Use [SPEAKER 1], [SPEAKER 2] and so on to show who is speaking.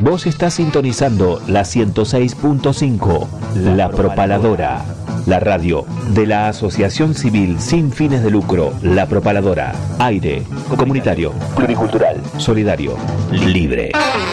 [SPEAKER 1] Vos estás sintonizando la 106.5, La Propaladora, la radio de la Asociación Civil sin fines de lucro, La Propaladora. Aire, comunitario, pluricultural, solidario, libre.